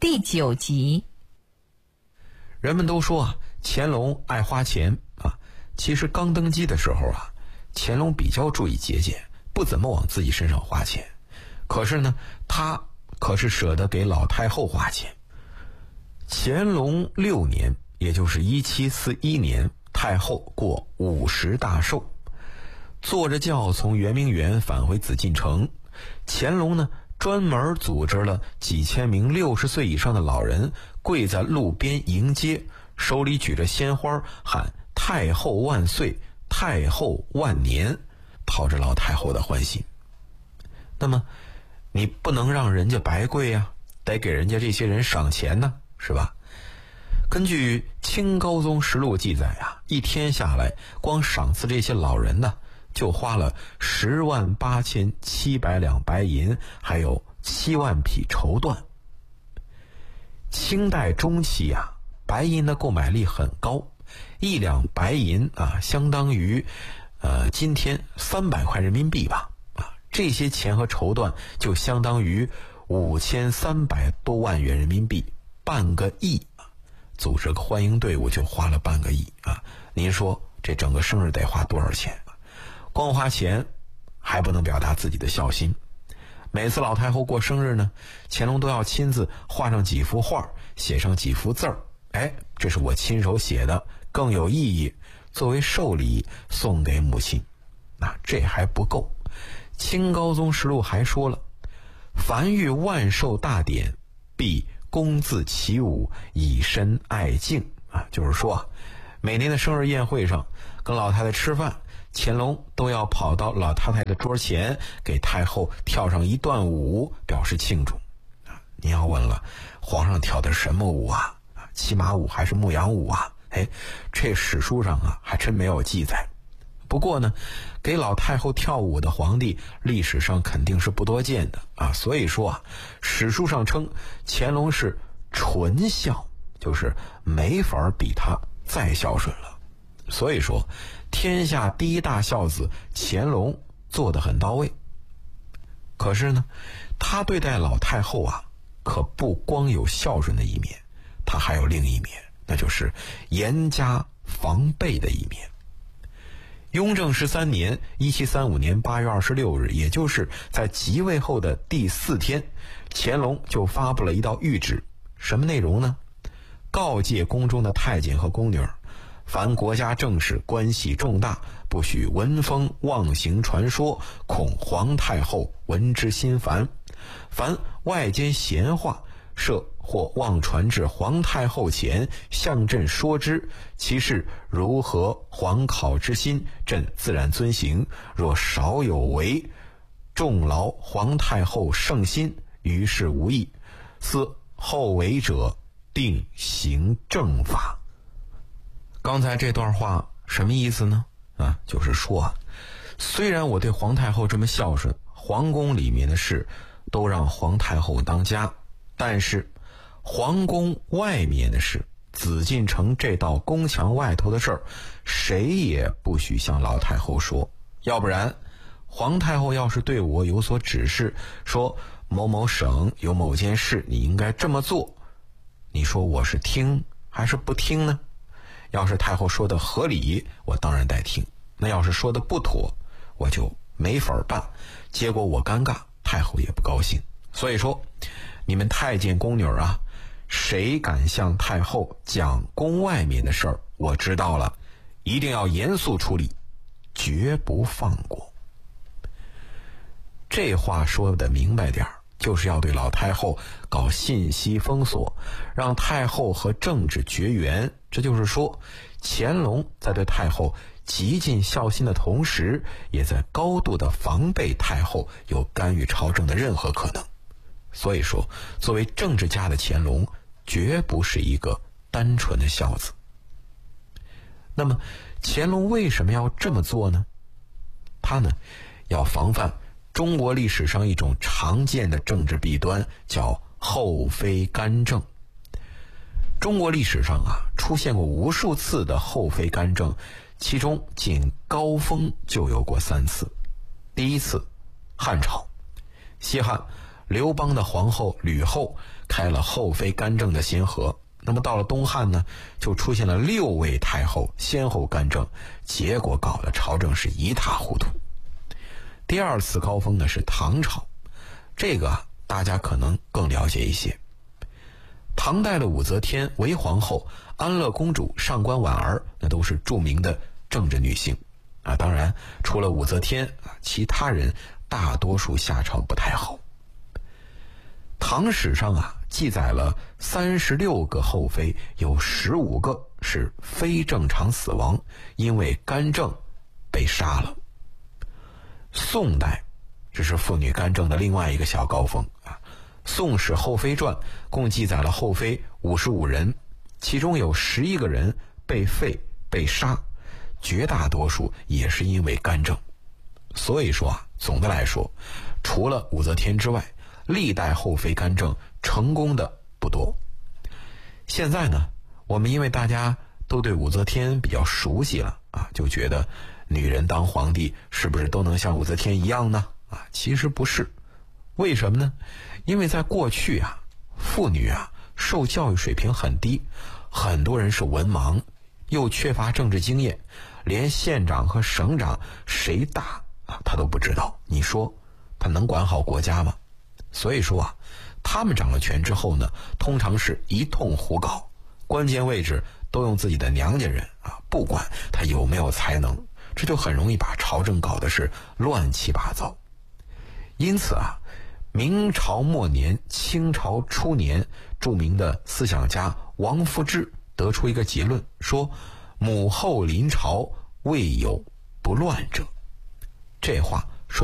第9集。 人们都说啊，乾隆爱花钱啊。其实刚登基的时候啊，乾隆比较注意节俭，不怎么往自己身上花钱。可是呢，他可是舍得给老太后花钱。乾隆6年，也就是1741年，太后过50大寿，坐着轿从圆明园返回紫禁城。乾隆呢，专门组织了几千名60岁以上的老人跪在路边迎接，手里举着鲜花喊太后万岁，太后万年，讨着老太后的欢心。那么你不能让人家白跪呀，得给人家这些人赏钱呢，是吧？根据《清高宗实录》记载啊，一天下来光赏赐这些老人呢，就花了108700两白银，还有7万匹绸缎。清代中期啊，白银的购买力很高，1两白银啊，相当于今天300块人民币吧。这些钱和绸缎就相当于5300多万元人民币，半个亿。组织个欢迎队伍就花了半个亿啊！您说这整个生日得花多少钱？光花钱还不能表达自己的孝心。每次老太后过生日呢，乾隆都要亲自画上几幅画，写上几幅字儿。这是我亲手写的，更有意义，作为寿礼送给母亲。这还不够，清高宗实录还说了，凡遇万寿大典，必公自起舞，以身爱敬啊，就是说每年的生日宴会上跟老太太吃饭，乾隆都要跑到老太太的桌前，给太后跳上一段舞，表示庆祝。您要问了，皇上跳的是什么舞啊？骑马舞还是牧羊舞啊？这史书上啊还真没有记载。不过呢，给老太后跳舞的皇帝，历史上肯定是不多见的啊。所以说啊，史书上称乾隆是纯孝，就是没法比他再孝顺了。所以说，天下第一大孝子乾隆做得很到位。可是呢，他对待老太后啊，可不光有孝顺的一面，他还有另一面，那就是严加防备的一面。雍正13年，1735年8月26日，也就是在即位后的第4天，乾隆就发布了一道谕旨。什么内容呢？告诫宫中的太监和宫女，凡国家政事关系重大，不许闻风妄行传说，恐皇太后闻之心烦。凡外间闲话，设或妄传至皇太后前，向朕说之，其事如何皇考之心，朕自然遵行。若少有违，重劳皇太后圣心，于事无益，似后违者，定行正法。刚才这段话什么意思呢？就是说虽然我对皇太后这么孝顺，皇宫里面的事都让皇太后当家，但是皇宫外面的事，紫禁城这道宫墙外头的事儿，谁也不许向老太后说。要不然皇太后要是对我有所指示，说某某省有某件事你应该这么做，你说我是听还是不听呢？要是太后说的合理，我当然得听，那要是说的不妥，我就没法办，结果我尴尬，太后也不高兴。所以说你们太监宫女啊，谁敢向太后讲宫外面的事儿，我知道了，一定要严肃处理，绝不放过。这话说的明白点儿，就是要对老太后搞信息封锁，让太后和政治绝缘。这就是说，乾隆在对太后极尽孝心的同时，也在高度的防备太后有干预朝政的任何可能。所以说，作为政治家的乾隆，绝不是一个单纯的孝子。那么，乾隆为什么要这么做呢？他呢，要防范中国历史上一种常见的政治弊端，叫后妃干政。中国历史上出现过无数次的后妃干政，其中仅高峰就有过3次。第一次，汉朝，西汉刘邦的皇后吕后开了后妃干政的先河。那么到了东汉呢，就出现了6位太后先后干政，结果搞得朝政是一塌糊涂。第二次高峰呢是唐朝，这个大家可能更了解一些。唐代的武则天为皇后，安乐公主、上官婉儿那都是著名的政治女性啊。当然除了武则天啊，其他人大多数下场不太好。唐史上啊记载了36个后妃，有15个是非正常死亡，因为干政被杀了。宋代这是妇女干政的另外一个小高峰啊。《宋史后妃传》共记载了后妃55人，其中有11个人被废被杀，绝大多数也是因为干政。所以说啊，总的来说，除了武则天之外，历代后妃干政成功的不多。现在呢，我们因为大家都对武则天比较熟悉了啊，就觉得女人当皇帝是不是都能像武则天一样呢？啊，其实不是。为什么呢？因为在过去啊，妇女啊受教育水平很低，很多人是文盲，又缺乏政治经验，连县长和省长谁大啊他都不知道。你说他能管好国家吗？所以说啊，他们掌了权之后呢，通常是一通胡搞，关键位置都用自己的娘家人啊，不管他有没有才能，这就很容易把朝政搞得是乱七八糟。因此啊，明朝末年、清朝初年，著名的思想家王夫之得出一个结论，说母后临朝，未有不乱者。这话